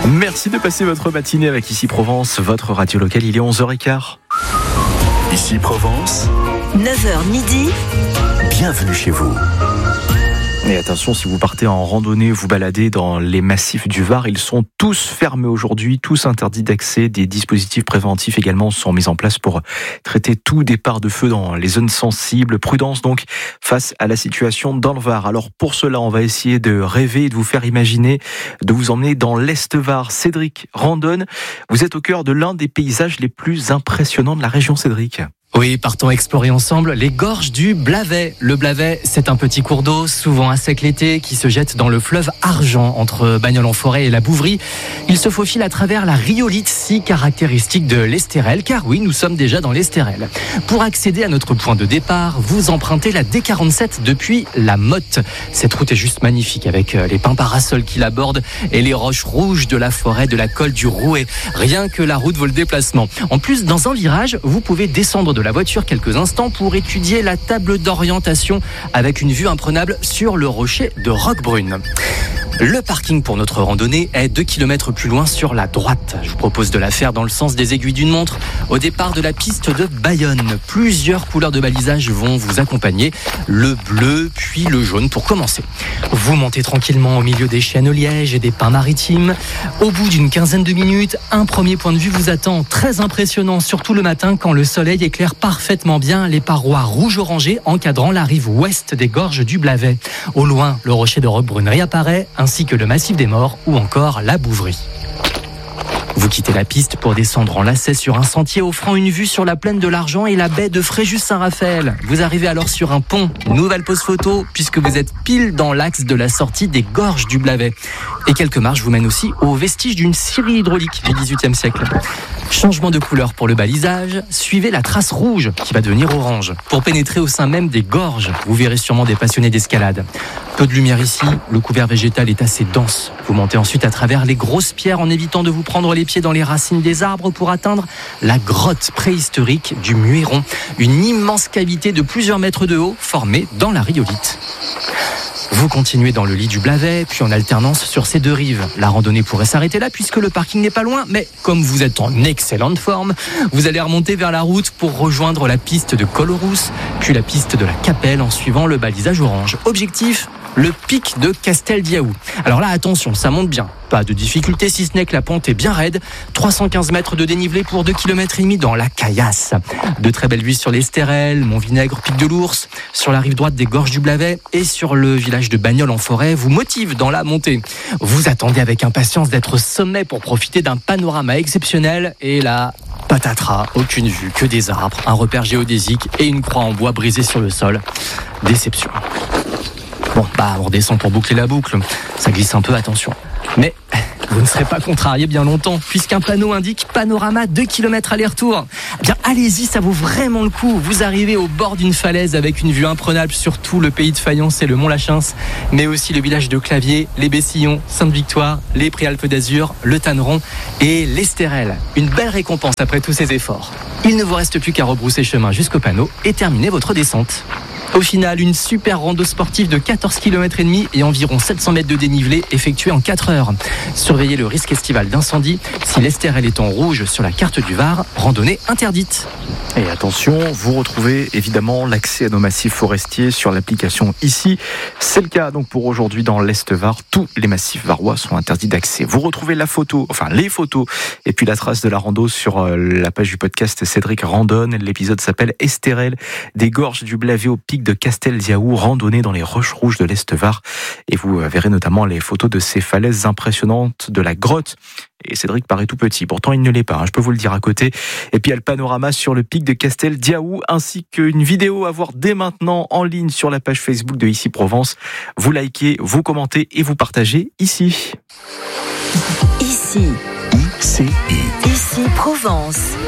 Merci de passer votre matinée avec Ici Provence, votre radio locale. Il est 11h15. Ici Provence, 9h midi. bienvenue chez vous. Et attention, si vous partez en randonnée, vous baladez dans les massifs du Var, ils sont tous fermés aujourd'hui, tous interdits d'accès. Des dispositifs préventifs également sont mis en place pour traiter tout départ de feu dans les zones sensibles. Prudence donc face à la situation dans le Var. Alors pour cela, on va essayer de rêver et de vous faire imaginer, de vous emmener dans l'Est Var. Cédric randonne. Vous êtes au cœur de l'un des paysages les plus impressionnants de la région, Cédric. Oui, partons explorer ensemble les gorges du Blavet. Le Blavet, c'est un petit cours d'eau, souvent à sec l'été, qui se jette dans le fleuve Argent, entre Bagnols-en-Forêt et la Bouvrie. Il se faufile à travers la rhyolite si caractéristique de l'Estérel, car oui, nous sommes déjà dans l'Estérel. Pour accéder à notre point de départ, vous empruntez la D47 depuis la Motte. Cette route est juste magnifique, avec les pins parasols qui l'abordent et les roches rouges de la forêt de la Colle du Rouet. Rien que la route vaut le déplacement. En plus, dans un virage, vous pouvez descendre de la voiture quelques instants pour étudier la table d'orientation avec une vue imprenable sur le rocher de Roquebrune. Le parking pour notre randonnée est 2 km plus loin sur la droite. Je vous propose de la faire dans le sens des aiguilles d'une montre au départ de la piste de Bayonne. Plusieurs couleurs de balisage vont vous accompagner. Le bleu puis le jaune pour commencer. Vous montez tranquillement au milieu des chênes lièges et des pins maritimes. Au bout d'une quinzaine de minutes, un premier point de vue vous attend, très impressionnant, surtout le matin quand le soleil éclaire parfaitement bien les parois rouge-orangé encadrant la rive ouest des gorges du Blavet. Au loin, le rocher de Roquebrune réapparaît, ainsi que le massif des Morts ou encore la Bouvrie. Vous quittez la piste pour descendre en lacet sur un sentier offrant une vue sur la plaine de l'Argent et la baie de Fréjus-Saint-Raphaël. Vous arrivez alors sur un pont, nouvelle pose photo, puisque vous êtes pile dans l'axe de la sortie des gorges du Blavet. Et quelques marches vous mènent aussi aux vestiges d'une scierie hydraulique du XVIIIe siècle. Changement de couleur pour le balisage, suivez la trace rouge qui va devenir orange. Pour pénétrer au sein même des gorges, vous verrez sûrement des passionnés d'escalade. Peu de lumière ici, le couvert végétal est assez dense. Vous montez ensuite à travers les grosses pierres en évitant de vous prendre les pieds dans les racines des arbres pour atteindre la grotte préhistorique du Muiron, une immense cavité de plusieurs mètres de haut formée dans la rhyolite. Vous continuez dans le lit du Blavet, puis en alternance sur ces deux rives. La randonnée pourrait s'arrêter là puisque le parking n'est pas loin, mais comme vous êtes en excellente forme, vous allez remonter vers la route pour rejoindre la piste de Collerousse, puis la piste de la Capelle en suivant le balisage orange. Objectif, le pic de Casteldiaou. Alors là, attention, ça monte bien. Pas de difficulté si ce n'est que la pente est bien raide. 315 mètres de dénivelé pour 2,5 km dans la caillasse. De très belles vues sur l'Estérel, Montvinaigre, Pic de l'Ours, sur la rive droite des gorges du Blavet et sur le village de Bagnols-en-Forêt vous motive dans la montée. Vous attendez avec impatience d'être au sommet pour profiter d'un panorama exceptionnel et là, patatras, aucune vue, que des arbres, un repère géodésique et une croix en bois brisée sur le sol. Déception. Bon, on redescend pour boucler la boucle. Ça glisse un peu, attention. Mais vous ne serez pas contrarié bien longtemps, puisqu'un panneau indique panorama 2 km aller-retour. Eh bien, allez-y, ça vaut vraiment le coup. Vous arrivez au bord d'une falaise avec une vue imprenable sur tout le pays de Fayence et le Mont-Lachins, mais aussi le village de Clavier, les Bessillons, Sainte-Victoire, les Préalpes d'Azur, le Tanneron et l'Estérel. Une belle récompense après tous ces efforts. Il ne vous reste plus qu'à rebrousser chemin jusqu'au panneau et terminer votre descente. Au final, une super rando sportive de 14 km et demi et environ 700 mètres de dénivelé effectuée en 4 heures. Surveillez le risque estival d'incendie. Si l'Estérel est en rouge sur la carte du Var, randonnée interdite. Et attention, vous retrouvez évidemment l'accès à nos massifs forestiers sur l'application Ici. C'est le cas donc pour aujourd'hui dans l'Est Var. Tous les massifs varois sont interdits d'accès. Vous retrouvez la photo, enfin les photos, et puis la trace de la rando sur la page du podcast Cédric Randonne. L'épisode s'appelle Estérel, des gorges du Blavet au pic de Casteldiaou, randonnée dans les roches rouges de l'Est Var. Et vous verrez notamment les photos de ces falaises impressionnantes de la grotte. Et Cédric paraît tout petit, pourtant il ne l'est pas, je peux vous le dire à côté. Et puis il y a le panorama sur le pic de Casteldiaou, ainsi qu'une vidéo à voir dès maintenant en ligne sur la page Facebook de Ici Provence. Vous likez, vous commentez et vous partagez ici. Ici. ICI. Ici Provence.